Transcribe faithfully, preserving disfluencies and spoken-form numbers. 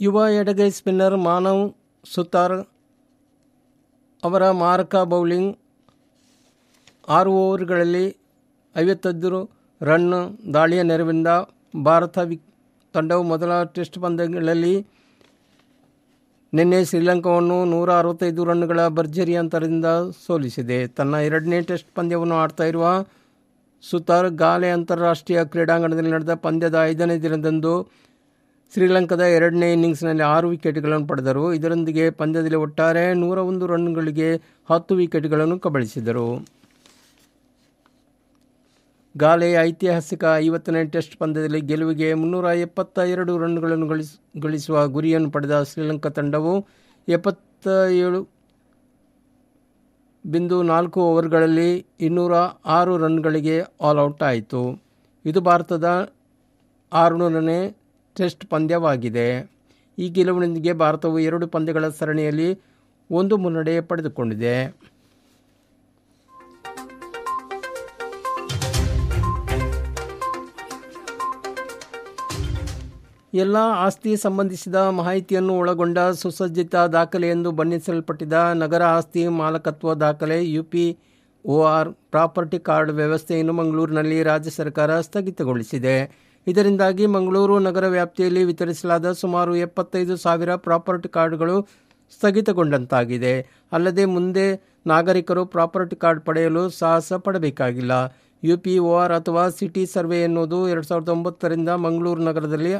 ಯುವ ಎಡಗೈ ಸ್ಪಿನ್ನರ್ ಮಾನವ್ ಸುತಾರ್ ಅವರ ಮಾರಕ ಬೌಲಿಂಗ್ ಆರು ಓವರ್ಗಳಲ್ಲಿ ಐವತ್ತೈದು ರನ್ ದಾಳಿಯ ನೆರವಿನಿಂದ ಭಾರತ ವಿ ತಂಡವು ಮೊದಲ ಟೆಸ್ಟ್ ಪಂದ್ಯಗಳಲ್ಲಿ ನಿನ್ನೆ ಶ್ರೀಲಂಕಾವನ್ನು ನೂರ ಅರವತ್ತೈದು ರನ್ಗಳ ಭರ್ಜರಿ ಅಂತರದಿಂದ ಸೋಲಿಸಿದೆ. ತನ್ನ ಎರಡನೇ ಟೆಸ್ಟ್ ಪಂದ್ಯವನ್ನು ಆಡ್ತಾ ಇರುವ ಸುತಾರ್ ಗಾಲೆ ಅಂತಾರಾಷ್ಟ್ರೀಯ ಕ್ರೀಡಾಂಗಣದಲ್ಲಿ ನಡೆದ ಪಂದ್ಯದ ಐದನೇ ದಿನದಂದು ಶ್ರೀಲಂಕಾದ ಎರಡನೇ ಇನ್ನಿಂಗ್ಸ್ನಲ್ಲಿ ಆರು ವಿಕೆಟ್ಗಳನ್ನು ಪಡೆದರು. ಇದರೊಂದಿಗೆ ಪಂದ್ಯದಲ್ಲಿ ಒಟ್ಟಾರೆ ನೂರ ಒಂದು ರನ್ಗಳಿಗೆ ಹತ್ತು ವಿಕೆಟ್ಗಳನ್ನು ಕಬಳಿಸಿದರು. ಗಾಲೆ ಐತಿಹಾಸಿಕ ಐವತ್ತನೇ ಟೆಸ್ಟ್ ಪಂದ್ಯದಲ್ಲಿ ಗೆಲುವಿಗೆ ಮುನ್ನೂರ ಎಪ್ಪತ್ತ ಎರಡು ರನ್ಗಳನ್ನು ಗಳಿಸ್ ಗಳಿಸುವ ಗುರಿಯನ್ನು ಪಡೆದ ಶ್ರೀಲಂಕಾ ತಂಡವು ಎಪ್ಪತ್ತ ಏಳು ಬಿಂದು ನಾಲ್ಕು ಓವರ್ಗಳಲ್ಲಿ ಇನ್ನೂರ ಆರು ರನ್ಗಳಿಗೆ ಆಲ್ಔಟ್ ಆಯಿತು. ಇದು ಭಾರತದ ಆರುನೂರನೇ ಟೆಸ್ಟ್ ಪಂದ್ಯವಾಗಿದೆ. ಈ ಗೆಲುವಿನೊಂದಿಗೆ ಭಾರತವು ಎರಡು ಪಂದ್ಯಗಳ ಸರಣಿಯಲ್ಲಿ ಒಂದು ಮುನ್ನಡೆ ಪಡೆದುಕೊಂಡಿದೆ. ಎಲ್ಲ ಆಸ್ತಿ ಸಂಬಂಧಿಸಿದ ಮಾಹಿತಿಯನ್ನು ಒಳಗೊಂಡ ಸುಸಜ್ಜಿತ ದಾಖಲೆ ಎಂದು ಬಣ್ಣಿಸಲ್ಪಟ್ಟಿದ್ದ ನಗರ ಆಸ್ತಿ ಮಾಲಕತ್ವ ದಾಖಲೆ ಯು.ಪಿ. ಒ. ಆರ್ ಪ್ರಾಪರ್ಟಿ ಕಾರ್ಡ್ ವ್ಯವಸ್ಥೆಯನ್ನು ಮಂಗಳೂರಿನಲ್ಲಿ ರಾಜ್ಯ ಸರ್ಕಾರ ಸ್ಥಗಿತಗೊಳಿಸಿದೆ. ಇದರಿಂದಾಗಿ ಮಂಗಳೂರು ನಗರ ವ್ಯಾಪ್ತಿಯಲ್ಲಿ ವಿತರಿಸಲಾದ ಸುಮಾರು ಎಪ್ಪತ್ತೈದು ಸಾವಿರ ಪ್ರಾಪರ್ಟಿ ಕಾರ್ಡ್ಗಳು ಸ್ಥಗಿತಗೊಂಡಂತಾಗಿದೆ. ಅಲ್ಲದೆ ಮುಂದೆ ನಾಗರಿಕರು ಪ್ರಾಪರ್ಟಿ ಕಾರ್ಡ್ ಪಡೆಯಲು ಸಾಹಸ ಪಡಬೇಕಾಗಿಲ್ಲ. ಯು ಪಿ ಒ ಆರ್ ಅಥವಾ ಸಿಟಿ ಸರ್ವೆ ಎನ್ನುವುದು ಎರಡು ಸಾವಿರದ ಒಂಬತ್ತರಿಂದ ಮಂಗಳೂರು ನಗರದಲ್ಲಿ